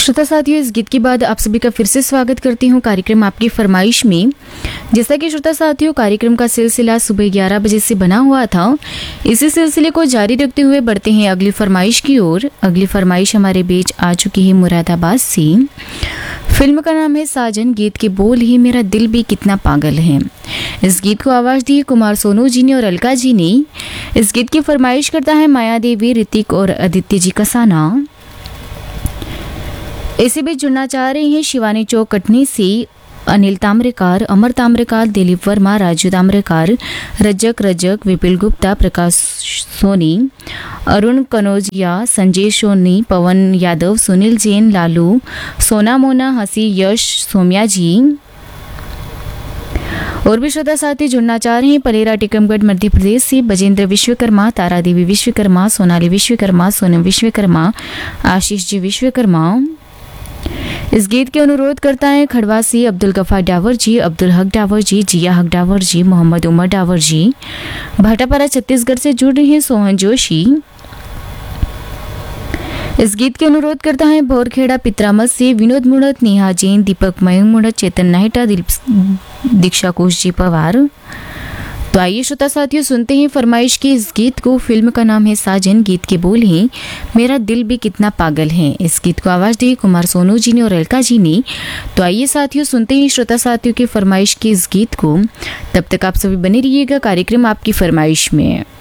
श्रोता साथियों, इस गीत के बाद आप सभी का फिर से स्वागत करती हूँ कार्यक्रम आपकी फरमाइश में। जैसा कि श्रोता साथियों, कार्यक्रम का सिलसिला सुबह 11 बजे से बना हुआ था। इसी सिलसिले को जारी रखते हुए बढ़ते हैं अगली फरमाइश की ओर। अगली फरमाइश हमारे बीच आ चुकी है मुरादाबाद से। फिल्म का नाम है साजन, गीत के बोल ही मेरा दिल भी कितना पागल है। इस गीत को आवाज दी है कुमार सोनू जी ने और अलका जी ने। इस गीत की फरमाइश करता है माया देवी, ऋतिक और आदित्य जी कसाना। इसी बीच जुड़ना चाह रहे हैं शिवानी चौक कटनी से अनिल ताम्रेकार, अमर ताम्रेकार, दिलीप वर्मा, राजू ताम्रेकार, रजक, विपिल गुप्ता, प्रकाश सोनी, अरुण कनौजिया, संजय सोनी, पवन यादव, सुनील जैन, लालू, सोना मोना, हंसी, यश, सोम्या जी और भी श्रोता साथी जुड़ना चाह रहे हैं पलेरा टीकमगढ़ मध्य प्रदेश से बजेंद्र विश्वकर्मा, तारा देवी विश्वकर्मा, सोनाली विश्वकर्मा, सोनम विश्वकर्मा, आशीष जी विश्वकर्मा। इस गीत के अनुरोध करता है खड़वा से अब्दुल गफार डावर जी, अब्दुल हक डावर जी, जिया हक डावर जी, मोहम्मद उमर डावर जी। भाटापारा छत्तीसगढ़ से जुड़ रहे हैं सोहन जोशी। इस गीत के अनुरोध करता है भोरखेड़ा पित्रामल से विनोद मुड़त, नेहा जैन, दीपक मयंक मुड़त, चेतन नाहिटा, दीक्षा कोश जी पवार। तो आइए श्रोता साथियों, सुनते हैं फरमाइश की इस गीत को। फिल्म का नाम है साजन, गीत के बोल हैं मेरा दिल भी कितना पागल है। इस गीत को आवाज दी कुमार सोनू जी ने और अलका जी ने। तो आइए साथियों, सुनते हैं श्रोता साथियों की फरमाइश की इस गीत को। तब तक आप सभी बने रहिएगा कार्यक्रम आपकी फरमाइश में।